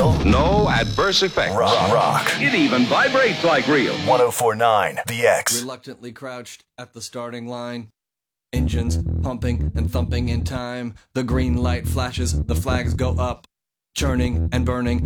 real. No adverse effects. Rock. It even vibrates like real. 104.9 The X. Reluctantly crouched at the starting line. Engines pumping and thumping in time. The green light flashes, the flags go up. Churning and burning